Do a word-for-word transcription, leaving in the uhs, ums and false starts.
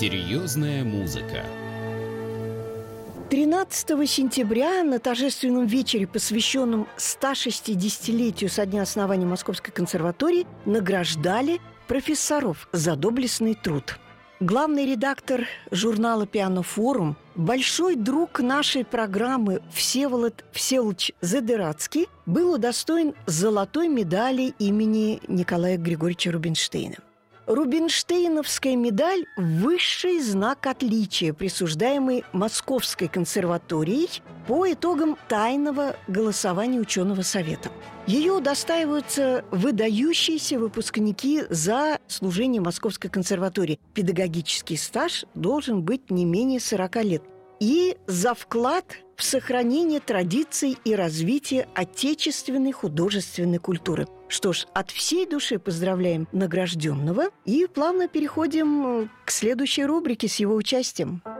Серьезная музыка. тринадцатого сентября на торжественном вечере, посвященном ста шестидесятилетию со дня основания Московской консерватории, награждали профессоров за доблестный труд. Главный редактор журнала «Пианофорум», большой друг нашей программы Всеволод Всеволодович Задырацкий был удостоен золотой медали имени Николая Григорьевича Рубинштейна. Рубинштейновская медаль – высший знак отличия, присуждаемый Московской консерваторией по итогам тайного голосования ученого совета. Ее удостаиваются выдающиеся выпускники за служение Московской консерватории. Педагогический стаж должен быть не менее сорока лет. И за вклад в сохранение традиций и развитие отечественной художественной культуры. Что ж, от всей души поздравляем награжденного и плавно переходим к следующей рубрике с его участием.